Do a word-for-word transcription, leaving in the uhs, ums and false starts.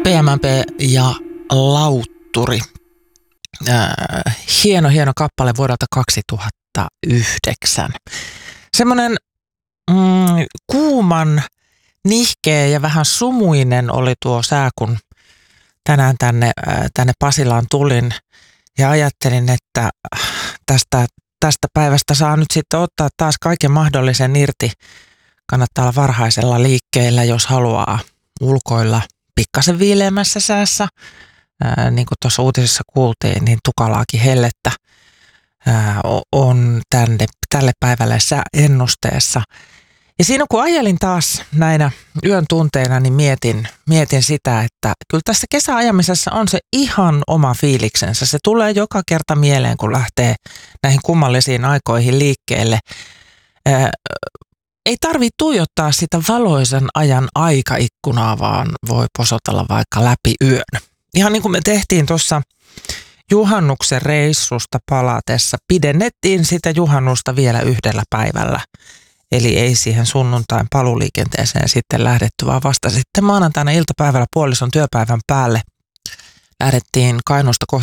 P M P ja Lautturi. Äh, hieno, hieno kappale vuodelta kaksituhattayhdeksän. Semmoinen mm, kuuman, nihkeä ja vähän sumuinen oli tuo sää, kun tänään tänne, äh, tänne Pasilaan tulin ja ajattelin, että tästä, tästä päivästä saa nyt sitten ottaa taas kaiken mahdollisen irti. Kannattaa olla varhaisella liikkeellä, jos haluaa ulkoilla pikkasen viileämmässä säässä. Ää, niin kuin tuossa uutisissa kuultiin, niin tukalaakin hellettä ää, on tänne, tälle päivälle sääennusteessa. Ja siinä kun ajelin taas näinä yön tunteina, niin mietin, mietin sitä, että kyllä tässä kesäajamisessa on se ihan oma fiiliksensä. Se tulee joka kerta mieleen, kun lähtee näihin kummallisiin aikoihin liikkeelle. Ää, Ei tarvitse tuijottaa sitä valoisen ajan aikaikkunaa, vaan voi posotella vaikka läpi yön. Ihan niin kuin me tehtiin tuossa juhannuksen reissusta palatessa, pidennettiin sitä juhannusta vielä yhdellä päivällä. Eli ei siihen sunnuntain paluliikenteeseen sitten lähdetty, vaan vasta sitten maanantaina iltapäivällä puolison työpäivän päälle lähdettiin Kainuusta kohti